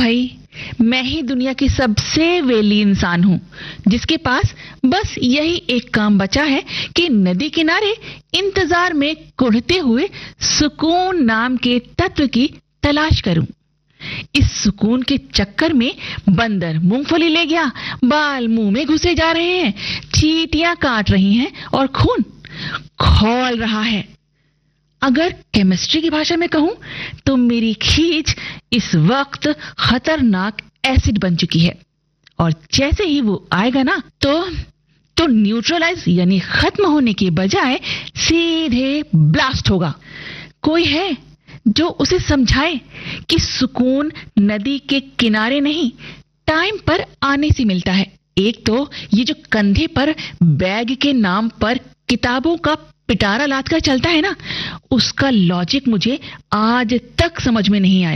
भाई, मैं ही दुनिया की सबसे वेली इंसान हूँ जिसके पास बस यही एक काम बचा है कि नदी किनारे इंतजार में कुढ़ते हुए सुकून नाम के तत्व की तलाश करूं। इस सुकून के चक्कर में बंदर मूंगफली ले गया, बाल मुंह में घुसे जा रहे हैं, चींटियां काट रही हैं और खून खौल रहा है। अगर केमिस्ट्री की भाषा में कहूं तो मेरी खींच इस वक्त खतरनाक एसिड बन चुकी है और जैसे ही वो आएगा ना तो न्यूट्रलाइज यानी खत्म होने के बजाय सीधे ब्लास्ट होगा। कोई है जो उसे समझाए कि सुकून नदी के किनारे नहीं, टाइम पर आने से मिलता है। एक तो ये जो कंधे पर बैग के नाम पर किताबों का पिटारा लाद कर चलता है ना, उसका लॉजिक मुझे आज तक समझ में नहीं आया।